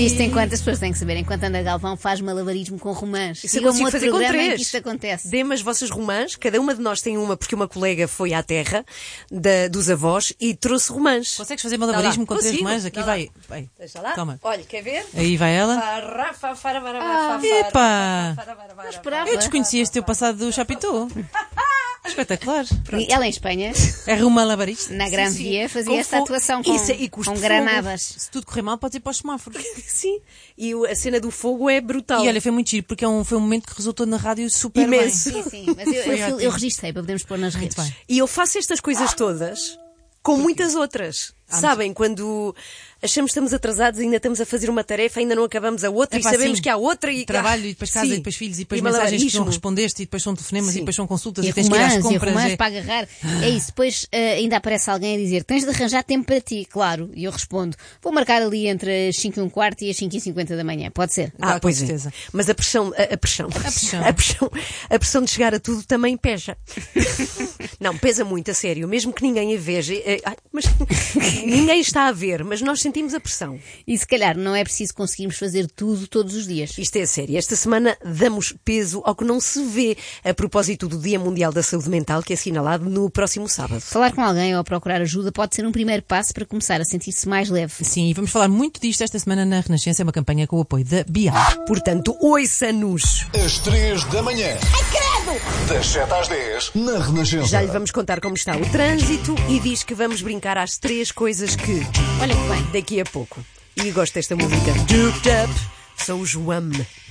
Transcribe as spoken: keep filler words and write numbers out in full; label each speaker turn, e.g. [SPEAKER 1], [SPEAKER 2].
[SPEAKER 1] Isto enquanto as pessoas têm que saber, enquanto Ana Galvão faz malabarismo com romãs.
[SPEAKER 2] Isso eu
[SPEAKER 1] Diga-me
[SPEAKER 2] consigo
[SPEAKER 1] outro
[SPEAKER 2] fazer com
[SPEAKER 1] programa em
[SPEAKER 2] três.
[SPEAKER 1] que isto acontece.
[SPEAKER 2] Dê-me as vossas romãs, cada uma de nós tem uma, porque uma colega foi à terra da- dos avós e trouxe romãs.
[SPEAKER 3] Consegues fazer malabarismo
[SPEAKER 2] Dá
[SPEAKER 3] com
[SPEAKER 2] lá.
[SPEAKER 3] três
[SPEAKER 2] Consigo.
[SPEAKER 3] romãs? Aqui
[SPEAKER 2] Dá lá.
[SPEAKER 3] vai. vai.
[SPEAKER 2] Deixa lá.
[SPEAKER 3] Toma.
[SPEAKER 2] Olha, quer ver?
[SPEAKER 3] Aí vai ela. Epa!
[SPEAKER 1] esperava.
[SPEAKER 3] Eu desconhecia este teu passado do Chapitou. Espetacular.
[SPEAKER 1] E ela em Espanha,
[SPEAKER 3] É uma malabarista.
[SPEAKER 1] na Gran
[SPEAKER 2] sim.
[SPEAKER 1] Via, fazia
[SPEAKER 2] Com
[SPEAKER 1] esta
[SPEAKER 2] fogo.
[SPEAKER 1] atuação com,
[SPEAKER 2] Isso, e custo
[SPEAKER 1] com
[SPEAKER 2] de
[SPEAKER 1] granadas.
[SPEAKER 3] Se tudo correr mal, pode ir para os semáforos.
[SPEAKER 2] Sim. E o- a cena do fogo é brutal.
[SPEAKER 3] E olha, foi muito giro, porque é um, foi um momento que resultou na rádio super
[SPEAKER 2] Imenso.
[SPEAKER 3] bem.
[SPEAKER 1] Sim, sim, mas eu,
[SPEAKER 3] Foi
[SPEAKER 1] eu, fil-
[SPEAKER 3] ótimo.
[SPEAKER 1] eu registrei para podermos pôr nas redes.
[SPEAKER 3] Muito bem.
[SPEAKER 2] E eu faço estas coisas todas com muitas outras. Sabem, quando achamos que estamos atrasados, ainda estamos a fazer uma tarefa, ainda não acabamos a outra
[SPEAKER 3] É
[SPEAKER 2] e
[SPEAKER 3] pá,
[SPEAKER 2] sabemos
[SPEAKER 3] sim.
[SPEAKER 2] que há outra e
[SPEAKER 3] Trabalho, e depois casa,
[SPEAKER 2] Sim.
[SPEAKER 3] e depois filhos, e depois
[SPEAKER 2] E
[SPEAKER 3] mensagens que tu não
[SPEAKER 2] malabarismo.
[SPEAKER 3] respondeste, e depois são telefonemas,
[SPEAKER 2] Sim.
[SPEAKER 3] e depois são consultas,
[SPEAKER 1] E
[SPEAKER 3] e, tens que ir às
[SPEAKER 1] romãs, e
[SPEAKER 3] compras.
[SPEAKER 1] romãs
[SPEAKER 3] é-
[SPEAKER 1] para agarrar. É isso. Depois eh, ainda aparece alguém a dizer: tens de arranjar tempo para ti, claro. E eu respondo: vou marcar ali entre as cinco e um quarto e as cinco e cinquenta da manhã. Pode ser?
[SPEAKER 2] Ah,
[SPEAKER 3] com
[SPEAKER 2] pois
[SPEAKER 3] certeza.
[SPEAKER 2] é. Mas a pressão, a, a pressão, a
[SPEAKER 3] pressão.
[SPEAKER 2] a pressão, a pressão de chegar a tudo também pesa. Não, pesa muito, a sério. Mesmo que ninguém a veja. eh, ai, mas ninguém está a ver, mas nós sentimos a pressão.
[SPEAKER 1] E se calhar não é preciso conseguirmos fazer tudo todos os dias.
[SPEAKER 2] Isto é sério. Esta semana damos peso ao que não se vê a propósito do Dia Mundial da Saúde Mental, que é assinalado no próximo sábado.
[SPEAKER 1] Falar com alguém ou procurar ajuda pode ser um primeiro passo para começar a sentir-se mais leve.
[SPEAKER 3] Sim, e vamos falar muito disto esta semana na Renascença, é uma campanha com o apoio da Bial.
[SPEAKER 2] Portanto, ouça-nos.
[SPEAKER 4] Às três da manhã. Das sete às dez, na Renascença.
[SPEAKER 2] Já lhe vamos contar como está o trânsito e diz que vamos brincar às três coisas que,
[SPEAKER 1] Olha que bem.
[SPEAKER 2] daqui a pouco. E gosto desta música. Duped Up, são os Wham.